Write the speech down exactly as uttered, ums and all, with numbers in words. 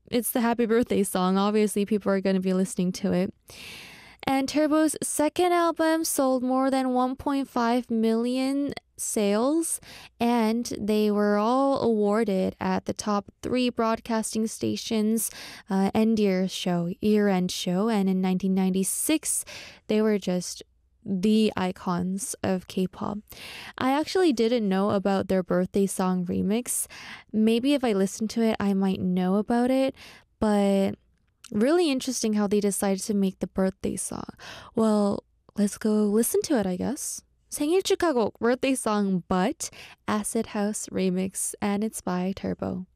it's the happy birthday song. Obviously, people are going to be listening to it. And Turbo's second album sold more than one point five million sales, and they were all awarded at the top three broadcasting stations uh, end year show, year end show. And in nineteen ninety-six, they were just the icons of K-pop. I actually didn't know about their birthday song remix. Maybe if I listened to it, I might know about it, but really interesting how they decided to make the birthday song. Well, let's go listen to it, I guess. 생일 축하곡 birthday song but Acid House remix, and it's by Turbo.